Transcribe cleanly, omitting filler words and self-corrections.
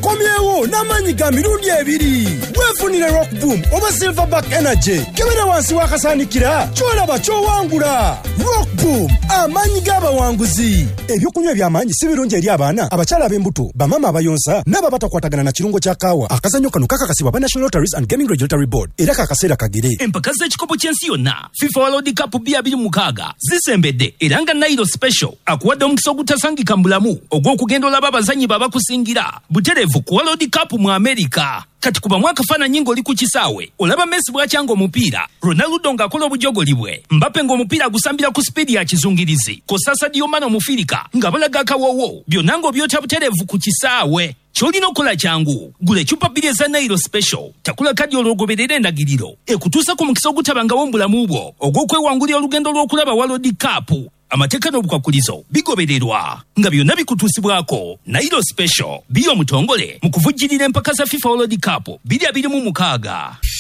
akomyewo n'amanyi ga mirundi ebiri. Weefunire Rock Boom oba Silverback Energy. Kebera wansi wakasanikira kyolaba kyowangula. Rock Boom amanyi g'abawanguzi. Ebyokunywa eby'amaanyi si birungi eri abaana, abakyala ab'embuto, bamama abayonsa n'ababatakwatagana na kirungo kya kaawa. Akazannyo kano kakakasibwa ba National Lotteries and Gaming Regulatory Board era kakaseera kagere. Empaka z'ekikopo ky'ensi yonna FIFA World Cup 2026 zisembedde era nga Nairo Special akuwadde omukisa ogutasangika mu bulamu ogw'okugenda olaba abazannyi babakusingira butereevu ku World Cup mu America. Kati kuba mwaka fana nyingo oli ku kisaawe olaba Messi bw'akyanga omupiira, Ronaldo ng'akola obujogoli bwe, Mbappe ng'omupiira agusambira ku sipiidi ya kizungirizi, ko Sadio Mane omufirika nga balaga akawowo, byonna ng'obyota butereevu ku kisaawe. Kyolina okukola kyangu gula ecupa bbiri eza Nairo Special, takula kadi olwogoberera endagiriro ekutuusa ku mukisa ogutabangawo mu bulamu bwo ogw'okwewangulira olugendo lw'okulaba World Cup. Amateeka n'obukwakkulizo bigobererwa nga byonna bikutuusibwako. Nairo Special biyo omutongole mu kuvujjirira empaka za FIFA World Cup 2026.